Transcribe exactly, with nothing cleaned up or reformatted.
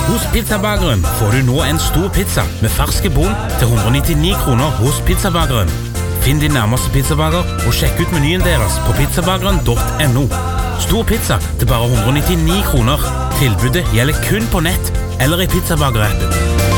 Hos Pizzabageren får du nå en stor pizza med ferske bonn til one hundred ninety-nine kroner hos Pizzabageren. Finn din nærmeste pizzabager og sjekk ut menyen deres på pizzabageren punktum no. Stor pizza til bare one hundred ninety-nine kroner. Tilbudet gjelder kun på nett eller i Pizzabager-appen.